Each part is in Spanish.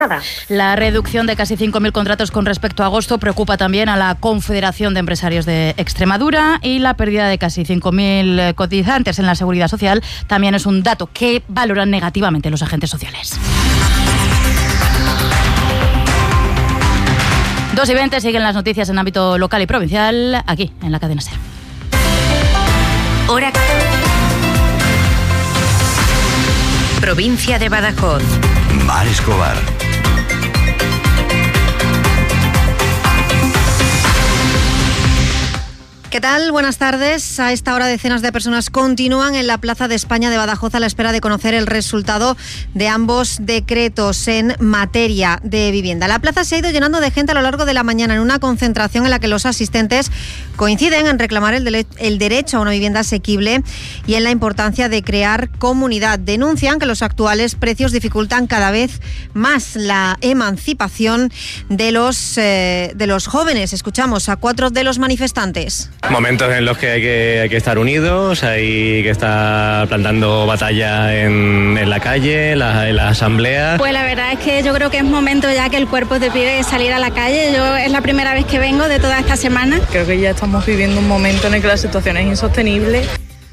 La reducción de casi 5.000 contratos con respecto a agosto preocupa también a la Confederación de Empresarios de Extremadura, y la pérdida de casi 5.000 cotizantes en la Seguridad Social también es un dato que valoran negativamente los agentes sociales. 2:20, siguen las noticias en ámbito local y provincial, aquí en la cadena SER. Hora. Provincia de Badajoz. Mar Escobar. ¿Qué tal? Buenas tardes. A esta hora decenas de personas continúan en la Plaza de España de Badajoz a la espera de conocer el resultado de ambos decretos en materia de vivienda. La plaza se ha ido llenando de gente a lo largo de la mañana en una concentración en la que los asistentes coinciden en reclamar el derecho a una vivienda asequible y en la importancia de crear comunidad. Denuncian que los actuales precios dificultan cada vez más la emancipación de los jóvenes. Escuchamos a 4 de los manifestantes. Momentos en los que hay que estar unidos, hay que estar plantando batalla en la calle, en la asamblea. Pues la verdad es que yo creo que es momento ya que el cuerpo te pide salir a la calle. Es la primera vez que vengo de toda esta semana. Creo que ya estamos viviendo un momento en el que la situación es insostenible.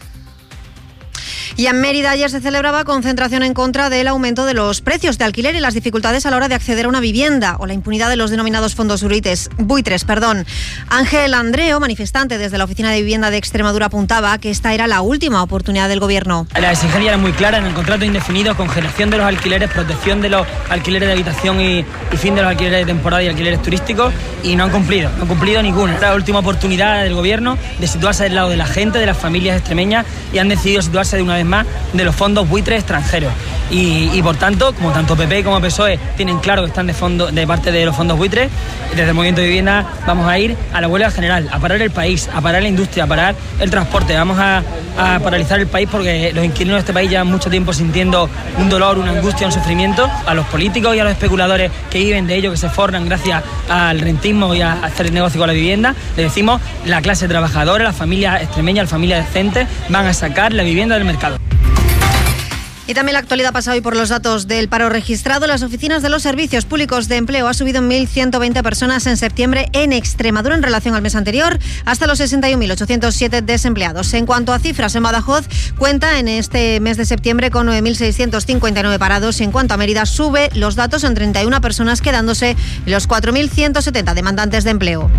Y en Mérida ayer se celebraba concentración en contra del aumento de los precios de alquiler y las dificultades a la hora de acceder a una vivienda, o la impunidad de los denominados fondos buitres. Ángel Andreo, manifestante desde la Oficina de Vivienda de Extremadura, apuntaba que esta era la última oportunidad del Gobierno. La exigencia era muy clara en el contrato indefinido: congelación de los alquileres, protección de los alquileres de habitación y fin de los alquileres de temporada y alquileres turísticos, y no han cumplido ninguna. Era la última oportunidad del Gobierno de situarse del lado de la gente, de las familias extremeñas, y han decidido situarse de una vez más de los fondos buitres extranjeros. Y por tanto, como tanto PP como PSOE tienen claro que están de parte de los fondos buitres, desde el Movimiento de Vivienda vamos a ir a la huelga general, a parar el país, a parar la industria, a parar el transporte. Vamos a paralizar el país porque los inquilinos de este país llevan mucho tiempo sintiendo un dolor, una angustia, un sufrimiento. A los políticos y a los especuladores que viven de ello, que se forran gracias al rentismo y a hacer negocio con la vivienda, le decimos: la clase trabajadora, las familias extremeñas, las familias decentes van a sacar la vivienda del mercado. Y también la actualidad pasa hoy por los datos del paro registrado. Las oficinas de los servicios públicos de empleo ha subido en 1.120 personas en septiembre en Extremadura en relación al mes anterior, hasta los 61.807 desempleados. En cuanto a cifras, en Badajoz cuenta en este mes de septiembre con 9.659 parados. En cuanto a Mérida, sube los datos en 31 personas, quedándose los 4.170 demandantes de empleo.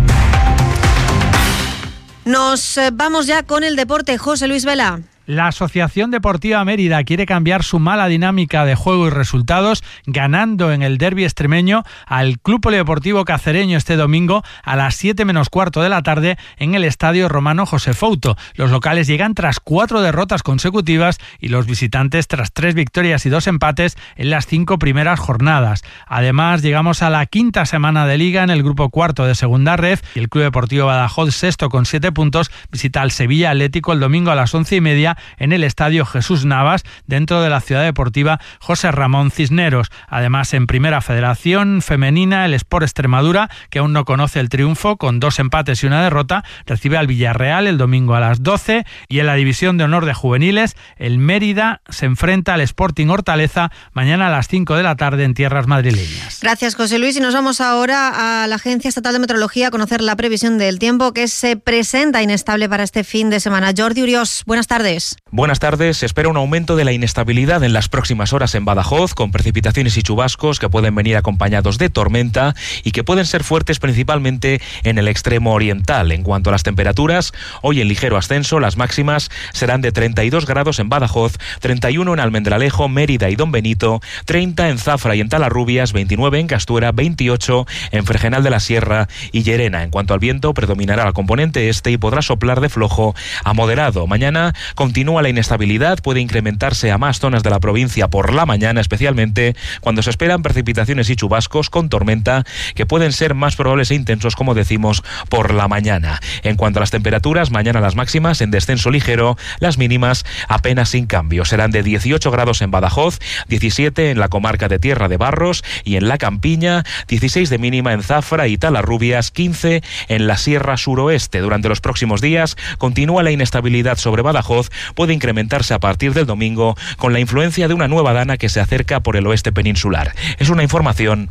Nos vamos ya con el deporte. José Luis Vela. La Asociación Deportiva Mérida quiere cambiar su mala dinámica de juego y resultados, ganando en el derbi extremeño al Club Polideportivo Cacereño este domingo a las 7 menos cuarto de la tarde en el Estadio Romano José Fouto. Los locales llegan tras 4 derrotas consecutivas y los visitantes tras 3 victorias y 2 empates en las 5 primeras jornadas. Además, llegamos a la 5ª semana de Liga en el grupo cuarto de Segunda Ref, y el Club Deportivo Badajoz, sexto con 7 puntos, visita al Sevilla Atlético el domingo a las 11:30 en el Estadio Jesús Navas, dentro de la Ciudad Deportiva José Ramón Cisneros. Además, en Primera Federación Femenina, el Sport Extremadura, que aún no conoce el triunfo, con 2 empates y 1 derrota, recibe al Villarreal el domingo a las 12, y en la División de Honor de Juveniles, el Mérida se enfrenta al Sporting Hortaleza mañana a las 5 de la tarde en tierras madrileñas. Gracias, José Luis, y nos vamos ahora a la Agencia Estatal de Meteorología a conocer la previsión del tiempo, que se presenta inestable para este fin de semana. Jordi Uriós, buenas tardes. Buenas tardes. Se espera un aumento de la inestabilidad en las próximas horas en Badajoz, con precipitaciones y chubascos que pueden venir acompañados de tormenta y que pueden ser fuertes principalmente en el extremo oriental. En cuanto a las temperaturas, hoy en ligero ascenso, las máximas serán de 32 grados en Badajoz, 31 en Almendralejo, Mérida y Don Benito, 30 en Zafra y en Talarrubias, 29 en Castuera, 28 en Fregenal de la Sierra y Llerena. En cuanto al viento, predominará la componente este y podrá soplar de flojo a moderado. Mañana continúa la inestabilidad, puede incrementarse a más zonas de la provincia por la mañana, especialmente cuando se esperan precipitaciones y chubascos con tormenta que pueden ser más probables e intensos, como decimos, por la mañana. En cuanto a las temperaturas, mañana las máximas en descenso ligero, las mínimas apenas sin cambio. Serán de 18 grados en Badajoz, 17 en la comarca de Tierra de Barros y en la Campiña, 16 de mínima en Zafra y Talarrubias, 15 en la Sierra Suroeste. Durante los próximos días continúa la inestabilidad sobre Badajoz, puede incrementarse a partir del domingo con la influencia de una nueva dana que se acerca por el oeste peninsular. Es una información